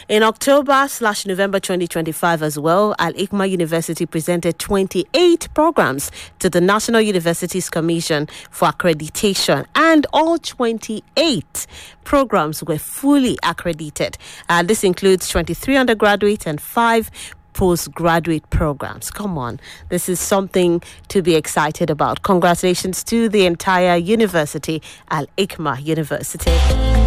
In October/November 2025 as well, Al-Hikmah University presented 28 programs to the National Universities Commission for Accreditation, and all 28 programs were fully accredited. This includes 23 undergraduate and 5 postgraduate programs. Come on, this is something to be excited about. Congratulations to the entire university, Al-Hikmah University.